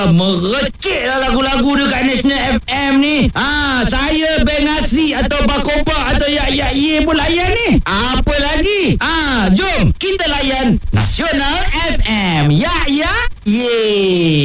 Merecik lah lagu-lagu dekat National FM ni. Saya Beng Asri atau Bakoba atau Ya Ye pun layan ni. Apa lagi? Jom kita layan Nasional FM. Ya Ye.